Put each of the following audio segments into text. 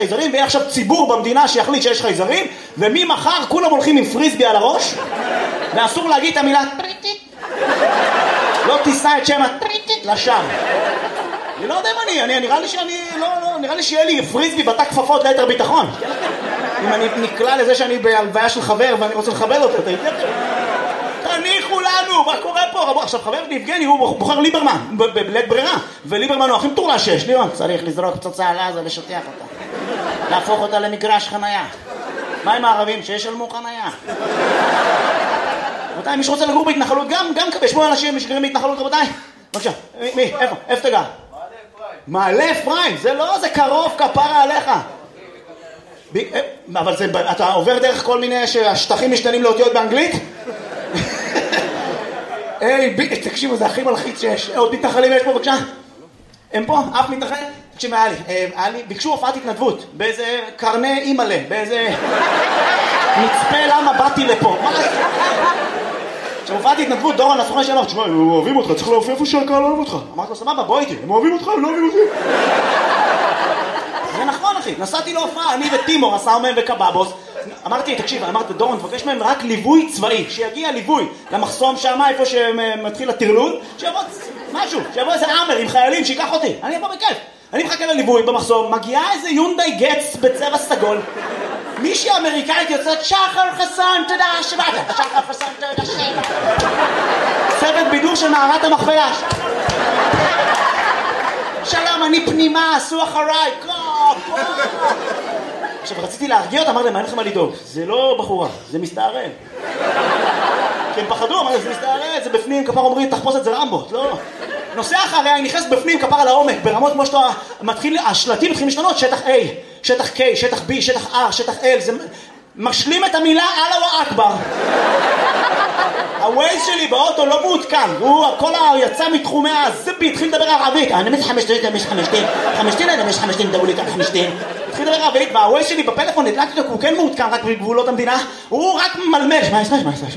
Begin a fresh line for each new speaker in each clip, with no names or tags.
חייזרים, ויהיה עכשיו ציבור במדינה שיחליט שיש חייזרים, וממחר כולם הולכים עם פריסבי על הראש, ואסור להגיד את המילה טריטית. לא תישא את שם הטריטית לשם. אני לא יודע אם נראה לי שיהיה לי פריסבי בתא כפפות ליתר ביטחון. אם אני נקלע לזה שאני בהלוויה של חבר ואני רוצה לכבד אותו, תניחו לנו, מה קורה פה? עכשיו חבר יבגני הוא בוחר ליברמן בלית ברירה, וליברמן הוא הכי מטורלל שיש. ליברמן צריך לזרוק פצצה על עזה ושטח אותה, להפוך אותה למגרש חנייה. מה עם הערבים שישלמו חנייה? רבותיי, מי שרוצה לגור בהתנחלות, גם יש פה אנשים שגרים בהתנחלות, רבותיי. בבקשה, מי? איפה תגע? מעלה אפרים, זה קרוב, כפרה עליך. אבל אתה עובר דרך כל מיני שהשטחים משתנים לאותיות באנגלית? תקשיבו, זה הכי מלחיץ שיש. עוד מתנחלים יש פה, בבקשה? הם פה? אף מתנחל? תקשיב, היה לי, ביקשו הופעת התנדבות באיזה קרני אימאלה, באיזה מצפה למה באתי לפה. כשהופעת התנדבות, דורון הסוכן שאמר, תשמע, הם אוהבים אותך, צריך להופיע איפה שהקהל אוהב אותך. אמרתי לו, סבבה, בוא איתי, הם אוהבים אותך, הם לא אוהבים אותי. זה נכון, אחי, נסעתי להופעה, אני וטימור, הסאומן וקבאבוס. אמרתי, תקשיב, אמרתי, דורון, תבקש מהם רק ליווי צבאי, שיגיע ליווי למחסום שם, איפה שמתחיל הטרלול, שיבוא משהו, שיבוא איזה אמר עם חיילים, שיקח אותי, אני אבוא בכיף. אני מחכה לליווי במחסום, מגיעה איזה יונדאי גץ בצבע סגול, מישהי אמריקאית יוצאת, שחר חסון, תודה שבאת, שחר חסון, תודה שבאת. צוות בידור של מערת המכפלה. שלום, אני פנימה, עשו אחריי, עכשיו רציתי להרגיע אותה, אמר להם, אין לכם מה לדאוג, זה לא בחורה, זה מסתערל. כי הם פחדו, אמרו, זה מסתערל, זה בפנים, כפר אומרים, תחפוש את זה רמבות, לא. נוסע אחריה, אני נכנס בפנים, כפר על העומק, ברמות כמו שאתה מתחיל, השלטים מתחילים להשתנות, שטח A, שטח K, שטח B, שטח R, שטח L, זה משלים את המילה אללה אכבר. הווייז שלי באוטו לא מעודכן, הוא הכל יצא מתחומי הזבי, התחיל לדבר ערבית, אני מתחמשתין, אני מתחמשתין, דאו לי כאן חמשתין. התחיל לדבר ערבית, והווייז שלי בפלאפון נדלקתי אותו, הוא כן מעודכן רק בגבולות המדינה, הוא רק מלמל, 17,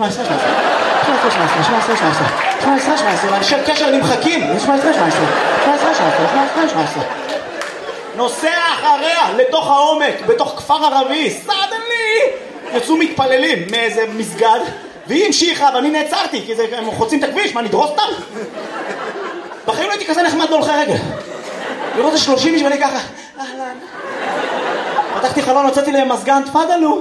קשר נמחקים, נוסע אחריה לתוך העומק, בתוך כפר ערבי, סדנלי, יצאו מתפללים מאיזה מסגד, והיא המשיכה ואני נעצרתי, כי הם חוצים את הכביש, מה נדרוס אותם? בחיים לא הייתי כזה נחמד בהולכי רגל. לראות את 30 איש ואני ככה, אהלן. פתחתי חלון, הוצאתי להם מזגן, תפדלו.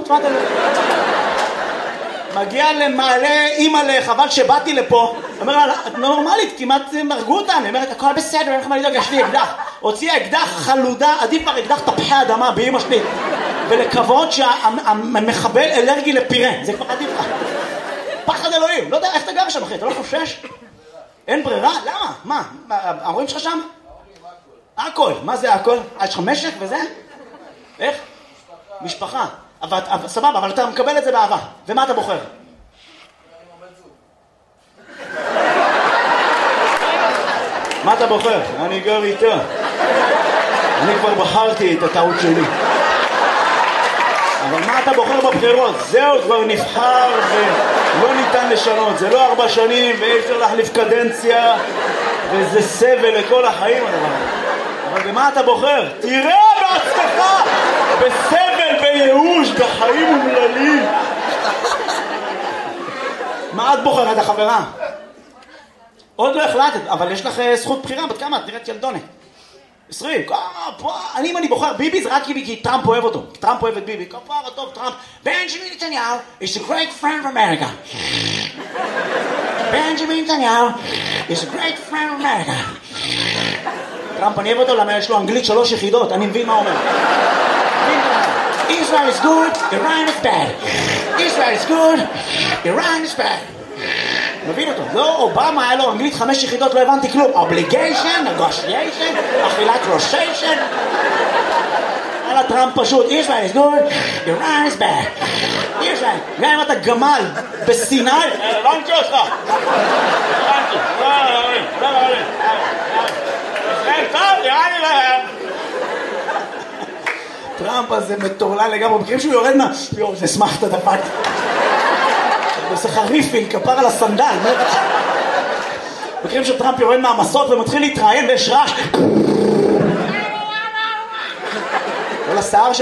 מגיע למעלה אימא'לה, חבל שבאתי לפה. אומר לה, את לא נורמלית, כמעט מרגו אותנו. אומרת, הכל בסדר, אין לך מה לדאוג, יש לי אקדח. הוציאה אקדח חלודה, עדיף כבר אקדח תפוחי אדמה באמא שלי. ולקוות שהמחבל אלרגי לפירה, זה כבר עדיף לך. פחד אלוהים, לא יודע איך אתה גר שם אחי, אתה לא חושש? אין ברירה? למה? מה? ההורים שלך שם? הכל, מה זה הכל? יש לך משק וזה? איך? משפחה. סבבה, אבל אתה מקבל את זה באהבה. ומה אתה בוחר? מה אתה בוחר? אני גר איתה. אני כבר בחרתי את הטעות שלי. אבל מה אתה בוחר בבחירות? זהו, כבר נבחר ולא ניתן לשנות. זה לא 4 שנים ואי אפשר להחליף קדנציה וזה סבל לכל החיים הדבר. אבל במה אתה בוחר? תראה בעצמך! בסבל, בייאוש, בחיים אומללים. מה את בוחרת, החברה? עוד לא החלטת, אבל יש לך זכות בחירה. בת כמה? את נראית ילדונת. 20. אם אני בוחר ביבי זה רק כי טראמפ אוהב אותו. טראמפ אוהב את ביבי. כפרה טוב טראמפ. בנג'מין נתניהו is a great friend of America. בנג'מין נתניהו is a great friend of America. טראמפ אני אוהב אותו למה יש לו אנגלית 3 יחידות. אני מבין מה אומר. Israel is good, Iran is bad. Israel is good, Iran is bad. מבין אותו. לא, אובמה היה לו אנגלית 5 יחידות, לא הבנתי כלום. Obligation, negotiation, אכילת רושיישן. על הטראמפ פשוט. Israel is good, Iran is bad. Israel, גם אם אתה גמל בסיני, הבנתי אותך. הבנתי. לא. ישראל טוב, יראה לי להם. טראמפ הזה מטורלל לגמרי, מכירים שהוא יורד מה? יואו, זה שמח את הדפת. עושה לך ריפינג, כפר על הסנדל. מכירים שטראמפ יורד מהמסוק ומתחיל להתראיין ויש רעש. כל השיער